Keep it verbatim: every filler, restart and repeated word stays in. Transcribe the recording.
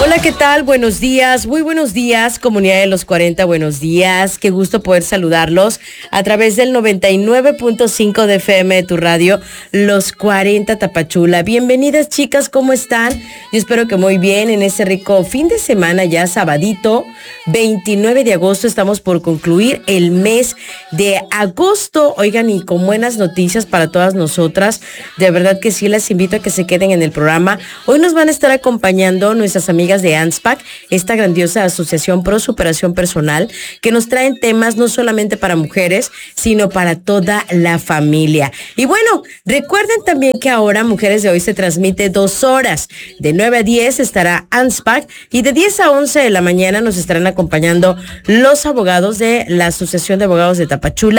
Hola, ¿qué tal? Buenos días, muy buenos días, comunidad de los cuarenta, buenos días. Qué gusto poder saludarlos a través del noventa y nueve punto cinco de F M de tu radio, Los cuarenta Tapachula. Bienvenidas, chicas, ¿cómo están? Yo espero que muy bien en ese rico fin de semana, ya sabadito, veintinueve de agosto. Estamos por concluir el mes de agosto. Oigan, y con buenas noticias para todas nosotras. De verdad que sí, las invito a que se queden en el programa. Hoy nos van a estar acompañando nuestras amigas de ANSPAC, esta grandiosa asociación pro superación personal, que nos traen temas no solamente para mujeres, sino para toda la familia. Y bueno, recuerden también que ahora Mujeres de Hoy se transmite dos horas. De nueve a diez estará ANSPAC y de diez a once de la mañana nos estarán acompañando los abogados de la Asociación de Abogados de Tapachula